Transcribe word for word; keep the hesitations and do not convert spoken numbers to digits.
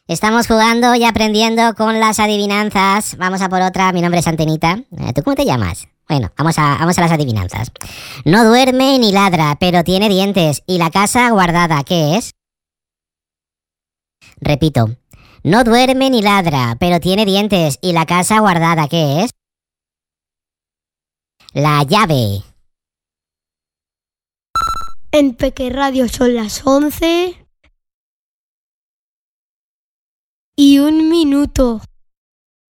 Estamos jugando y aprendiendo con las adivinanzas. Vamos a por otra. Mi nombre es Antenita. Eh, ¿Tú cómo te llamas? Bueno, vamos a, vamos a las adivinanzas. No duerme ni ladra, pero tiene dientes. ¿Y la casa guardada qué es? Repito. No duerme ni ladra, pero tiene dientes. ¿Y la casa guardada qué es? La llave. En Peque Radio son las once y un minuto.